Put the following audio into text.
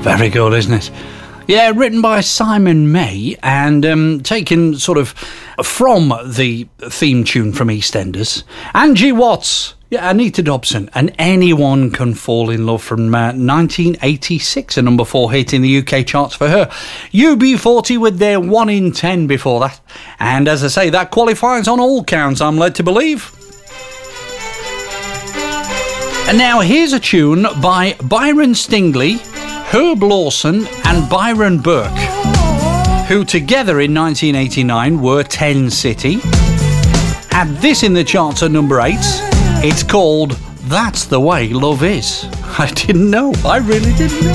Very good, isn't it? Yeah, written by Simon May and taken sort of from the theme tune from EastEnders. Angie Watts, yeah, Anita Dobson, and Anyone Can Fall in Love from 1986, a number 4 hit in the UK charts for her. UB40 with their 1 in 10 before that. And as I say, that qualifies on all counts, I'm led to believe. And now here's a tune by Byron Stingley, Herb Lawson and Byron Burke, who together in 1989 were 10 City, had this in the charts at number 8. It's called That's the Way Love Is. I didn't know. I really didn't know.